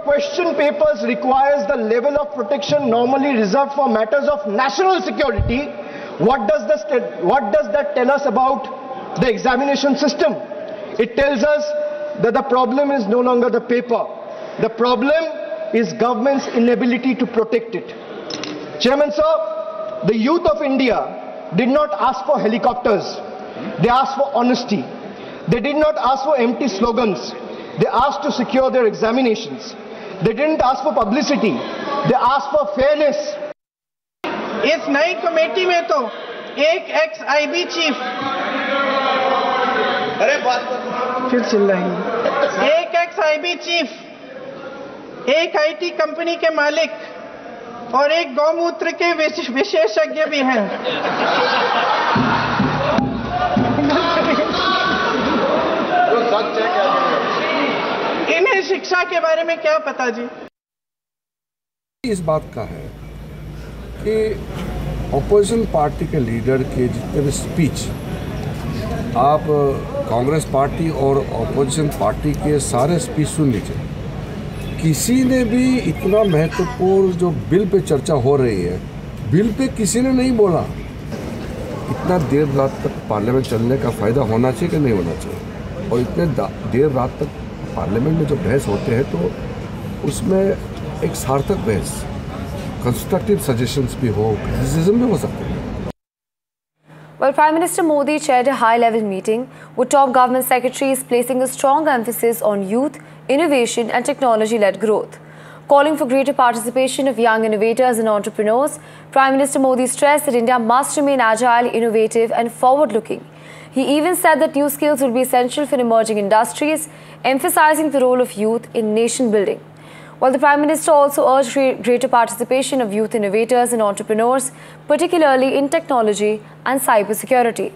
question papers requires the level of protection normally reserved for matters of national security, what does that tell us about the examination system? It tells us that the problem is no longer the paper. The problem is government's inability to protect it. Chairman sir, the youth of India did not ask for helicopters. They asked for honesty. They did not ask for empty slogans. They asked to secure their examinations. They didn't ask for publicity. They asked for fairness. इस नई committee में तो एक ex-IB chief फिर चिल्लाएंगे, एक ex-IB chief, एक IT company के मालिक और एक गौमूत्र के विशेषज्ञ भी हैं। इन्हें शिक्षा के बारे में क्या पता जी? इस बात का है कि ऑपोजिशन पार्टी के लीडर के जितने भी स्पीच आप कांग्रेस पार्टी और ऑपोजिशन पार्टी के सारे स्पीच सुन लीजिए, किसी ने भी इतना महत्वपूर्ण जो बिल पे चर्चा हो रही है, बिल पे किसी ने नहीं बोला। इतना देर रात तक पार्लियामेंट चलने का फ़ायदा होना चाहिए कि नहीं होना चाहिए, और इतने देर रात तक पार्लियामेंट में जो बहस होते हैं तो उसमें एक सार्थक बहस, कंस्ट्रक्टिव सजेशंस भी हो, क्रिटिसिज्म भी हो सकते हैं। Well, Prime Minister Modi chaired a high-level meeting with top government secretaries placing a strong emphasis on youth, innovation and technology-led growth. Calling for greater participation of young innovators and entrepreneurs, Prime Minister Modi stressed that India must remain agile, innovative and forward-looking. He even said that new skills will be essential for emerging industries, emphasizing the role of youth in nation building. While the Prime Minister also urged greater participation of youth innovators and entrepreneurs, particularly in technology and cybersecurity.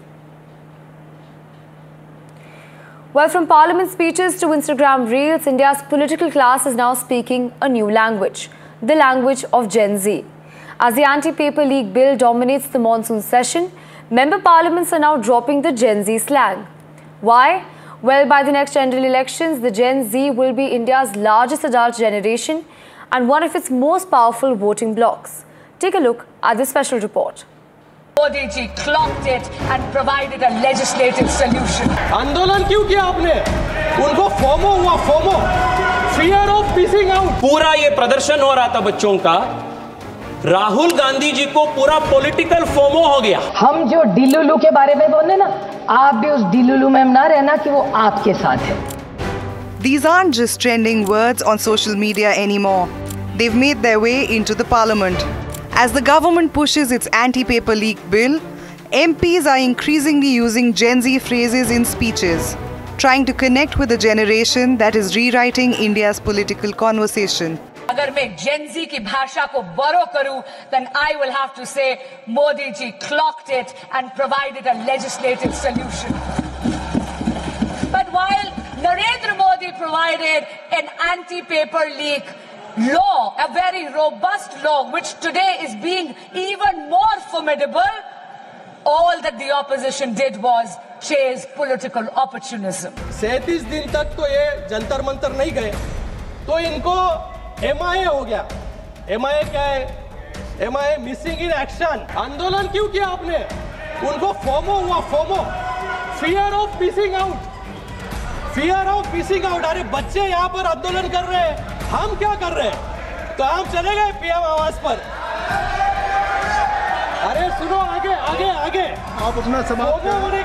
Well, from Parliament speeches to Instagram reels, India's political class is now speaking a new language, the language of Gen Z. As the anti-paper leak bill dominates the monsoon session, member parliaments are now dropping the Gen Z slang. Why? Well, by the next general elections, the Gen Z will be India's largest adult generation and one of its most powerful voting blocs. Take a look at this special report. Modi ji clocked it and provided a legislative solution. आंदोलन क्यों किया आपने? उनको FOMO हुआ, FOMO, fear of missing out. पूरा ये प्रदर्शन हो रहा था बच्चों का, राहुल गांधी जी को पूरा पॉलिटिकल फोमो हो गया। हम जो डिलुलू के बारे में बोले ना, आप भी उस डिलुलू में ना रहना कि वो आपके साथ है। These aren't just trending words on social media anymore. They've made their way into the parliament. As the government pushes its anti-paper leak bill, MPs are increasingly using Gen Z phrases in speeches, trying to connect with a generation that is rewriting India's political conversation. अगर मैं Gen Z की भाषा को borrow करूं, then I will have to say Modi ji clocked it and provided a legislative solution. But while Narendra Modi provided an anti-paper leak law, a very robust law, which today is being even more formidable, all that the opposition did was chase political opportunism. 37 दिन तक तो ये जंतर मंतर नहीं गए, तो इनको MIA हो गया। MIA क्या है? MIA missing in action. आंदोलन क्यों किया आपने? उनको फोमो हुआ, FOMO, fear of missing out, fear of missing out. अरे बच्चे यहाँ पर आंदोलन कर रहे हैं, हम क्या कर रहे हैं? तो हम चले गए PM आवास पर। अरे सुनो, आगे आगे आगे, आप अपना समाप्त फोमो होने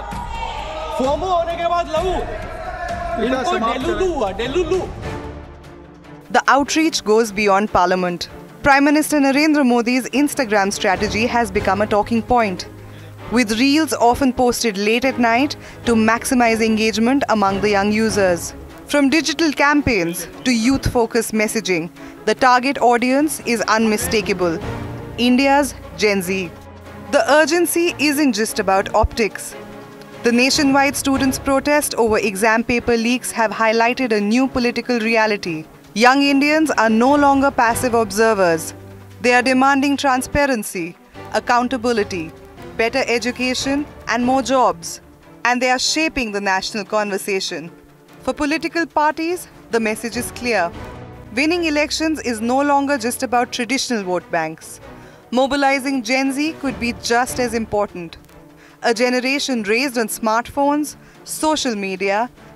के बाद लहू, इनको डेलुलू हुआ, डेलुलू। The outreach goes beyond Parliament. Prime Minister Narendra Modi's Instagram strategy has become a talking point, with reels often posted late at night to maximize engagement among the young users. From digital campaigns to youth-focused messaging, the target audience is unmistakable: India's Gen Z. The urgency isn't just about optics. The nationwide students' protest over exam paper leaks have highlighted a new political reality. Young Indians are no longer passive observers. They are demanding transparency, accountability, better education and more jobs. And they are shaping the national conversation. For political parties, the message is clear. Winning elections is no longer just about traditional vote banks. Mobilizing Gen Z could be just as important. A generation raised on smartphones, social media,